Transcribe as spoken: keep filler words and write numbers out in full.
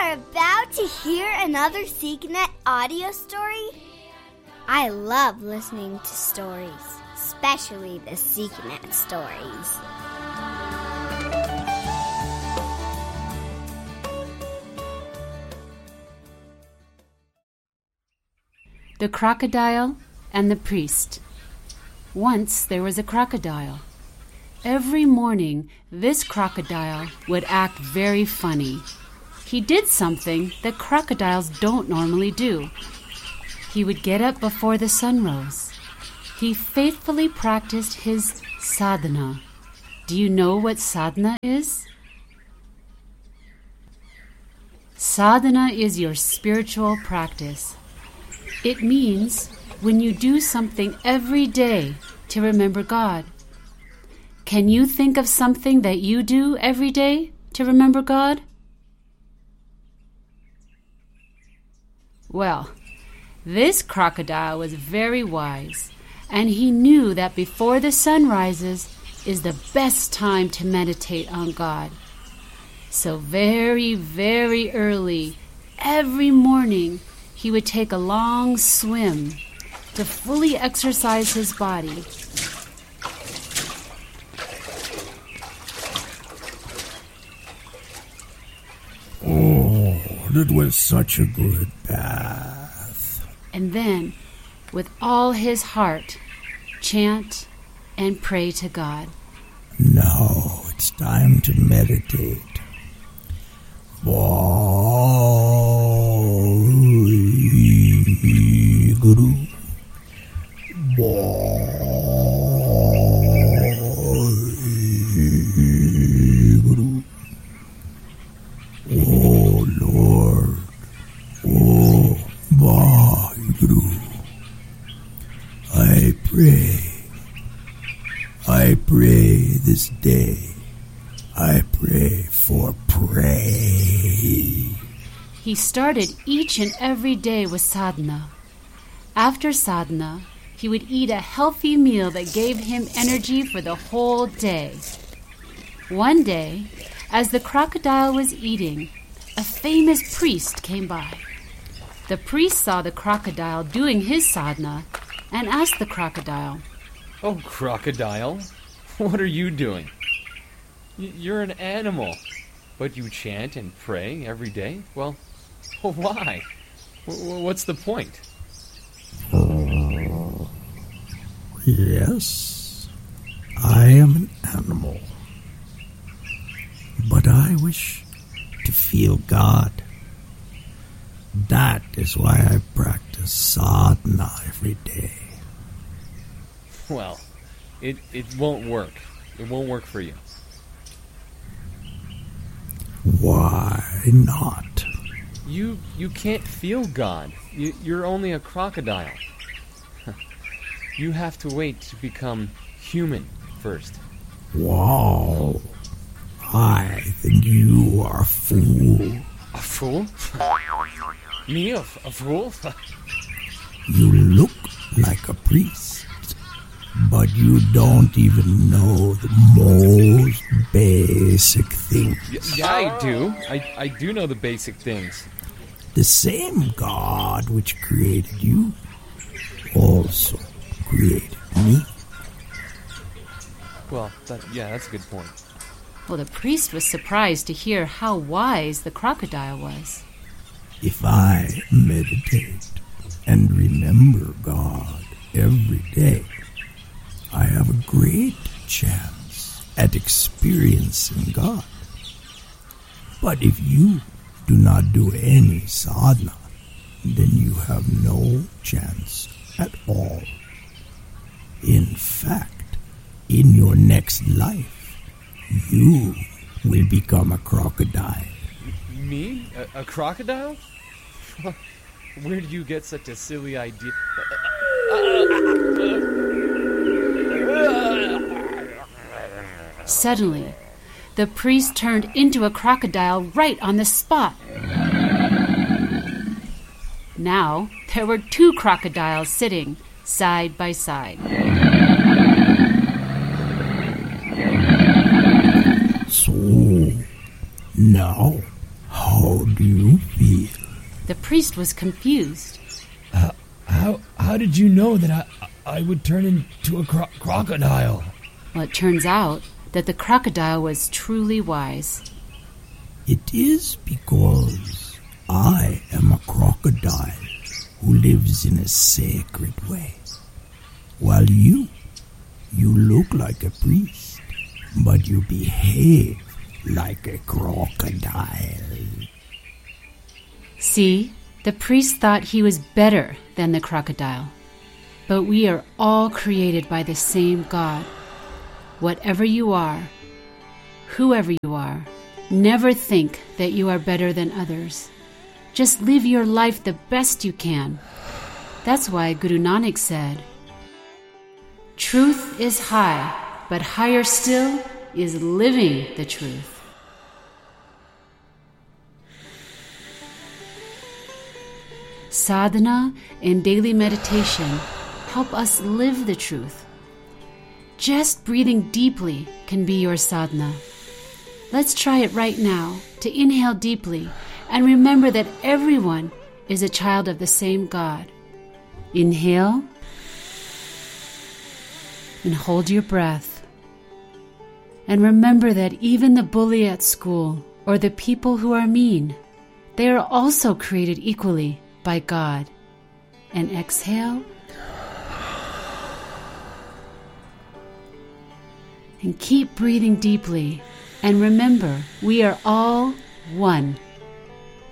are about to hear another SeekNet audio story. I love listening to stories, especially the SeekNet stories. The Crocodile and the Priest. Once there was a crocodile. Every morning, this crocodile would act very funny. He did something that crocodiles don't normally do. He would get up before the sun rose. He faithfully practiced his sadhana. Do you know what sadhana is? Sadhana is your spiritual practice. It means when you do something every day to remember God. Can you think of something that you do every day to remember God? Well, this crocodile was very wise, and he knew that before the sun rises is the best time to meditate on God. So very, very early, every morning, he would take a long swim to fully exercise his body. Oh, that was such a good bath. And then, with all his heart, chant and pray to God. Now it's time to meditate. Guru. Guru. Oh Lord. Oh Guru. I pray. I pray this day. I pray for pray. He started each and every day with sadhana. After sadhana, he would eat a healthy meal that gave him energy for the whole day. One day, as the crocodile was eating, a famous priest came by. The priest saw the crocodile doing his sadhana and asked the crocodile, "Oh, crocodile, what are you doing? Y- you're an animal, but you chant and pray every day? Well, why? W- what's the point?" Uh, yes, I am an animal, but I wish to feel God. That is why I practice sadhana every day. Well, it, it won't work. It won't work for you. Why not? You you can't feel God. You, you're only a crocodile. You have to wait to become human first. Wow. I think you are a fool. A fool? Me, a, a fool? You look like a priest, but you don't even know the most basic things. Y- yeah, I do. I, I do know the basic things. The same God which created you also created me. Well, that, yeah, that's a good point. Well, the priest was surprised to hear how wise the crocodile was. If I meditate and remember God every day, I have a great chance at experiencing God. But if you do not do any sadhana, then you have no chance at all. In fact, in your next life, you will become a crocodile. Me? A, a crocodile? Where did you get such a silly idea? Suddenly, the priest turned into a crocodile right on the spot. Now, there were two crocodiles sitting side by side. So, now, How do you feel? The priest was confused. Uh, how how did you know that I I would turn into a cro- crocodile? Well, it turns out that the crocodile was truly wise. It is because I am a crocodile who lives in a sacred way. While you, you look like a priest, but you behave like a crocodile. See, the priest thought he was better than the crocodile. But we are all created by the same God. Whatever you are, whoever you are, never think that you are better than others. Just live your life the best you can. That's why Guru Nanak said, "Truth is high, but higher still is living the truth." Sadhana and daily meditation help us live the truth. Just breathing deeply can be your sadhana. Let's try it right now to inhale deeply and remember that everyone is a child of the same God. Inhale and hold your breath. And remember that even the bully at school or the people who are mean, they are also created equally by God. And exhale. And keep breathing deeply. And remember, we are all one.